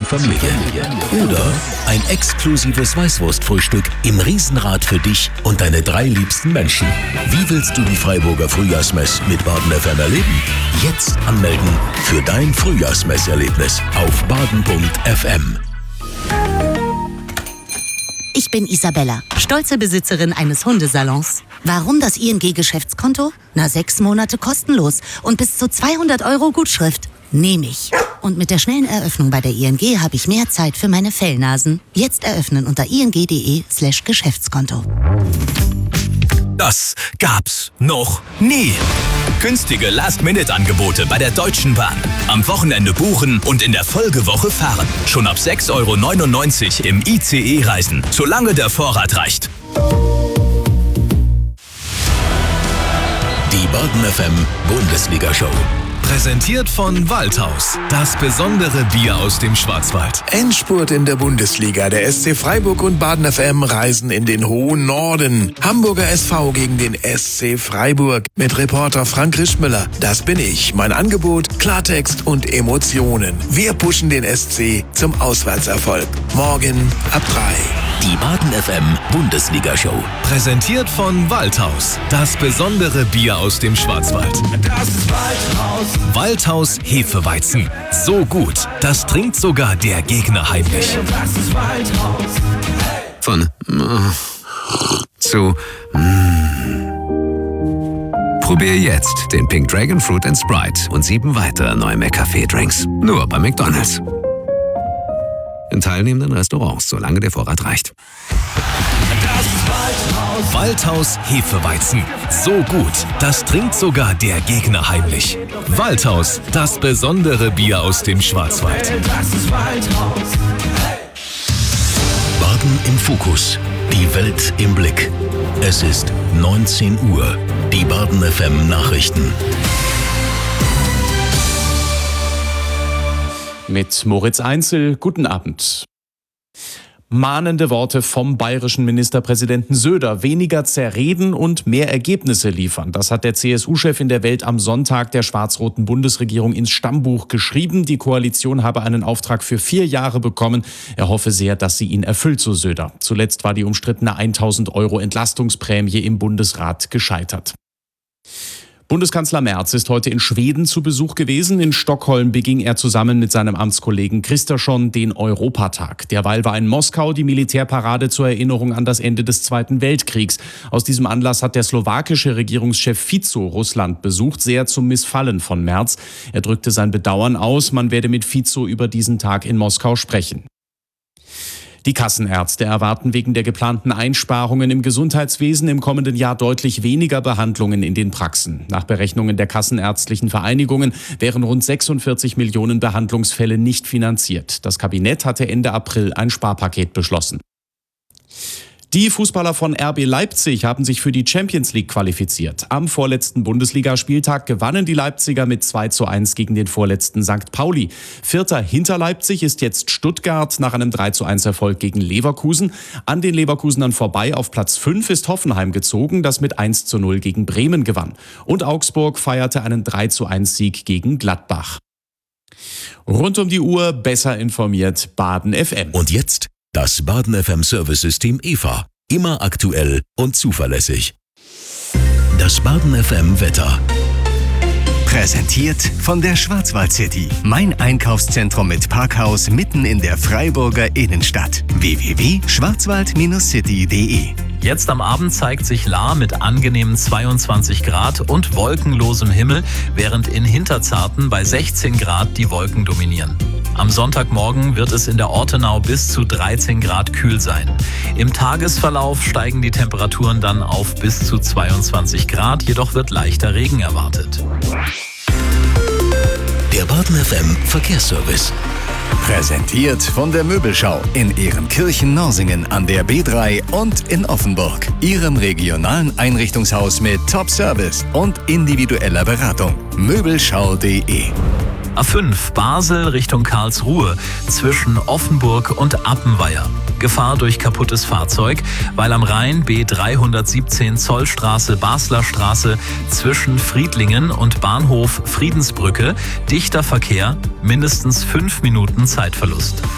Familie. Oder ein exklusives Weißwurstfrühstück im Riesenrad für dich und deine 3 liebsten Menschen. Wie willst du die Freiburger Frühjahrsmess mit Baden FM erleben? Jetzt anmelden für dein Frühjahrsmesserlebnis auf baden.fm. Ich bin Isabella, stolze Besitzerin eines Hundesalons. Warum das ING-Geschäftskonto? 6 Monate kostenlos und bis zu 200 € Gutschrift. Nehme ich. Und mit der schnellen Eröffnung bei der ING habe ich mehr Zeit für meine Fellnasen. Jetzt eröffnen unter ing.de/Geschäftskonto. Das gab's noch nie. Günstige Last-Minute-Angebote bei der Deutschen Bahn. Am Wochenende buchen und in der Folgewoche fahren. Schon ab 6,99 € im ICE reisen, solange der Vorrat reicht. Die Baden FM Bundesliga-Show. Präsentiert von Waldhaus. Das besondere Bier aus dem Schwarzwald. Endspurt in der Bundesliga. Der SC Freiburg und Baden FM reisen in den hohen Norden. Hamburger SV gegen den SC Freiburg. Mit Reporter Frank Rischmüller. Das bin ich. Mein Angebot, Klartext und Emotionen. Wir pushen den SC zum Auswärtserfolg. Morgen ab 3. Die Baden FM Bundesliga-Show. Präsentiert von Waldhaus. Das besondere Bier aus dem Schwarzwald. Das ist Waldhaus. Waldhaus Hefeweizen. So gut, das trinkt sogar der Gegner heimlich. Das ist Waldhaus. Von zu Probier jetzt den Pink Dragon Fruit and Sprite und 7 weitere neue McCafé-Drinks. Nur bei McDonald's. In teilnehmenden Restaurants, solange der Vorrat reicht. Das ist Waldhaus. Waldhaus Hefeweizen. So gut, das trinkt sogar der Gegner heimlich. Waldhaus, das besondere Bier aus dem Schwarzwald. Das ist Waldhaus. Baden im Fokus. Die Welt im Blick. Es ist 19 Uhr. Die Baden FM Nachrichten. Mit Moritz Einzel, guten Abend. Mahnende Worte vom bayerischen Ministerpräsidenten Söder. Weniger zerreden und mehr Ergebnisse liefern. Das hat der CSU-Chef in der Welt am Sonntag der schwarz-roten Bundesregierung ins Stammbuch geschrieben. Die Koalition habe einen Auftrag für 4 Jahre bekommen. Er hoffe sehr, dass sie ihn erfüllt, so Söder. Zuletzt war die umstrittene 1.000 € Entlastungsprämie im Bundesrat gescheitert. Bundeskanzler Merz ist heute in Schweden zu Besuch gewesen. In Stockholm beging er zusammen mit seinem Amtskollegen Kristersson den Europatag. Derweil war in Moskau die Militärparade zur Erinnerung an das Ende des Zweiten Weltkriegs. Aus diesem Anlass hat der slowakische Regierungschef Fico Russland besucht, sehr zum Missfallen von Merz. Er drückte sein Bedauern aus, man werde mit Fico über diesen Tag in Moskau sprechen. Die Kassenärzte erwarten wegen der geplanten Einsparungen im Gesundheitswesen im kommenden Jahr deutlich weniger Behandlungen in den Praxen. Nach Berechnungen der kassenärztlichen Vereinigungen wären rund 46 Millionen Behandlungsfälle nicht finanziert. Das Kabinett hatte Ende April ein Sparpaket beschlossen. Die Fußballer von RB Leipzig haben sich für die Champions League qualifiziert. Am vorletzten Bundesligaspieltag gewannen die Leipziger mit 2:1 gegen den vorletzten St. Pauli. Vierter hinter Leipzig ist jetzt Stuttgart nach einem 3:1 Erfolg gegen Leverkusen. An den Leverkusenern vorbei auf Platz 5 ist Hoffenheim gezogen, das mit 1:0 gegen Bremen gewann. Und Augsburg feierte einen 3:1 Sieg gegen Gladbach. Rund um die Uhr besser informiert Baden FM. Und jetzt das Baden FM Service-System EVA. Immer aktuell und zuverlässig. Das Baden FM Wetter. Präsentiert von der Schwarzwald City. Mein Einkaufszentrum mit Parkhaus mitten in der Freiburger Innenstadt. www.schwarzwald-city.de. Jetzt am Abend zeigt sich Lahr mit angenehmen 22 Grad und wolkenlosem Himmel, während in Hinterzarten bei 16 Grad die Wolken dominieren. Am Sonntagmorgen wird es in der Ortenau bis zu 13 Grad kühl sein. Im Tagesverlauf steigen die Temperaturen dann auf bis zu 22 Grad, jedoch wird leichter Regen erwartet. Der Baden FM Verkehrsservice. Präsentiert von der Möbelschau in Ehrenkirchen-Norsingen an der B3 und in Offenburg. Ihrem regionalen Einrichtungshaus mit Top-Service und individueller Beratung. Möbelschau.de. A5 Basel Richtung Karlsruhe zwischen Offenburg und Appenweier. Gefahr durch kaputtes Fahrzeug, weil am Rhein B317 Zollstraße Basler Straße zwischen Friedlingen und Bahnhof Friedensbrücke dichter Verkehr, mindestens 5 Minuten Zeitverlust.